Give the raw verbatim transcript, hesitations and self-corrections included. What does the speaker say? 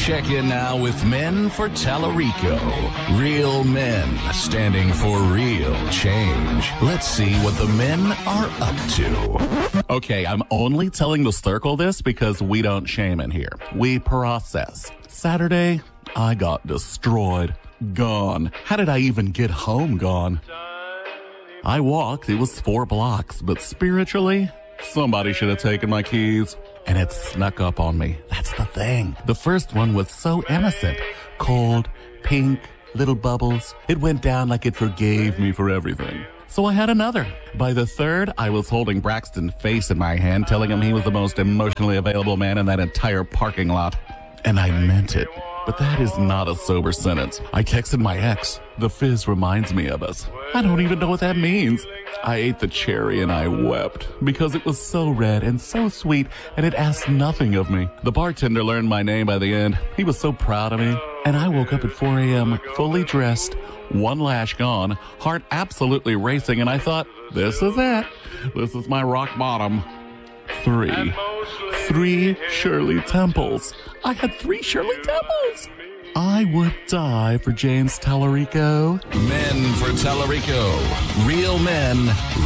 Check in now with Men for Tallarico. Real men standing for real change. Let's see what the men are up to. Okay, I'm only telling the circle this because we don't shame in here. We process. Saturday, I got destroyed. Gone. How did I even get home gone? I walked, it was four blocks, but spiritually, somebody should have taken my keys. And it snuck up on me. That's the thing. The first one was so innocent. Cold, pink, little bubbles. It went down like it forgave me for everything. So I had another. By the third, I was holding Braxton's face in my hand, telling him he was the most emotionally available man in that entire parking lot. And I meant it. But that is not a sober sentence. I texted my ex. The fizz reminds me of us. I don't even know what that means. I ate the cherry and I wept because it was so red and so sweet and it asked nothing of me. The bartender learned my name by the end. He was so proud of me. And I woke up at four a.m. fully dressed, one lash gone, heart absolutely racing, and I thought, this is it. This is my rock bottom. Three. Three Shirley Temples. I had three Shirley Temples. I would die for James Tallarico. Men for Tallarico. Real men.